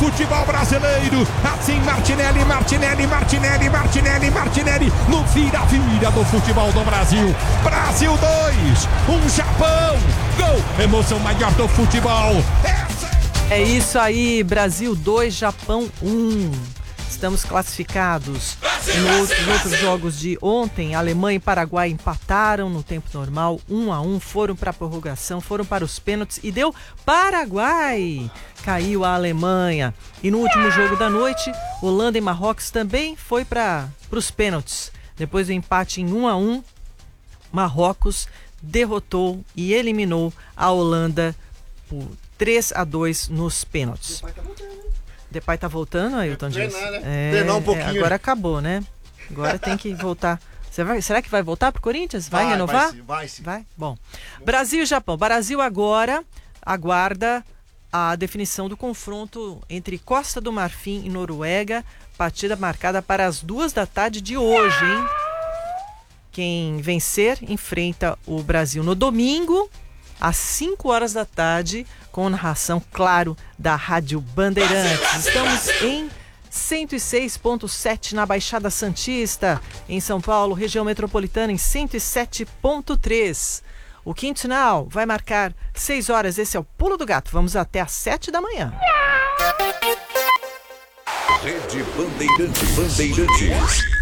futebol brasileiro. Assim, Martinelli, no vira-vira do futebol do Brasil. Brasil 2, Japão. Gol, emoção maior do futebol. É isso aí, Brasil 2, Japão 1. Estamos classificados. Nos outros jogos de ontem, Alemanha e Paraguai empataram no tempo normal, 1-1, foram para a prorrogação, foram para os pênaltis e deu Paraguai. Caiu a Alemanha. E no último jogo da noite, Holanda e Marrocos também foi para os pênaltis. Depois do empate em 1-1, Marrocos derrotou e eliminou a Holanda por 3-2 nos pênaltis. Depay tá voltando, Ailton Dias? Treinar um pouquinho. Agora acabou, né? Agora tem que voltar. Será que vai voltar pro Corinthians? Vai renovar? Vai sim. Vai? Bom. Brasil e Japão. Brasil agora aguarda a definição do confronto entre Costa do Marfim e Noruega. Partida marcada para as 14h de hoje, hein? Quem vencer enfrenta o Brasil no domingo, às 5h, com narração, claro, da Rádio Bandeirantes. Estamos em 106.7 na Baixada Santista, em São Paulo, região metropolitana em 107.3. O quinto sinal vai marcar 6h, esse é o Pulo do Gato. Vamos até às 7h. Rede Bandeirantes.